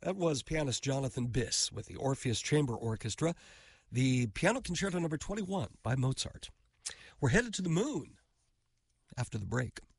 That was pianist Jonathan Biss with the Orpheus Chamber Orchestra, the Piano Concerto No. 21 by Mozart. We're headed to the moon after the break.